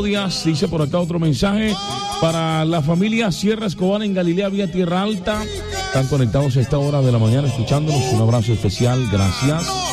misericordias. Dice por acá otro mensaje para la familia Sierra Escobar en Galilea, vía Tierra Alta. Están conectados a esta hora de la mañana escuchándonos. Un abrazo especial, gracias.